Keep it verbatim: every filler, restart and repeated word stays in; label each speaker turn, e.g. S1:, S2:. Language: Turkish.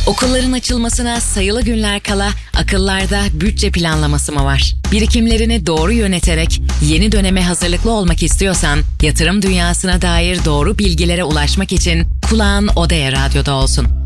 S1: Okulların açılmasına sayılı günler kala akıllarda bütçe planlaması mı var? Birikimlerini doğru yöneterek yeni döneme hazırlıklı olmak istiyorsan, yatırım dünyasına dair doğru bilgilere ulaşmak için kulağın Odea Radyo'da olsun.